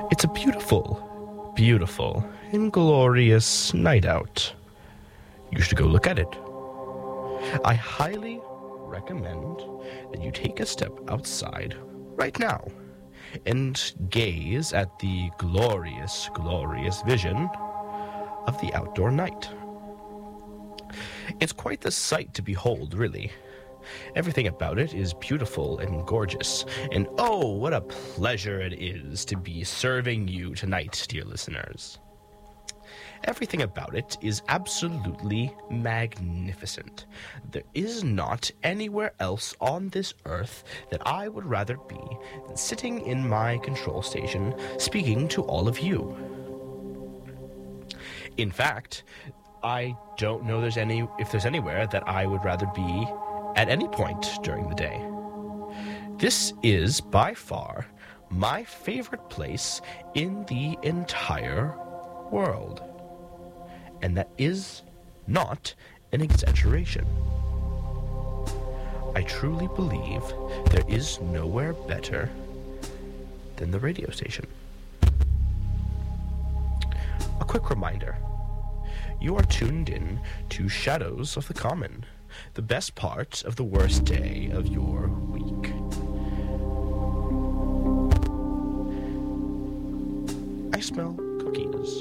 It's a beautiful, beautiful, and glorious night out. You should go look at it. I highly recommend that you take a step outside right now and gaze at the glorious, glorious vision of the outdoor night. It's quite the sight to behold, really. Everything about it is beautiful and gorgeous, and oh, what a pleasure it is to be serving you tonight, dear listeners. Everything about it is absolutely magnificent. There is not anywhere else on this earth that I would rather be than sitting in my control station speaking to all of you. In fact, I don't know if there's anywhere that I would rather be at any point during the day. This is by far my favorite place in the entire world. And that is not an exaggeration. I truly believe there is nowhere better than the radio station. A quick reminder. You are tuned in to Shadows of the Common, the best part of the worst day of your week. I smell cookies.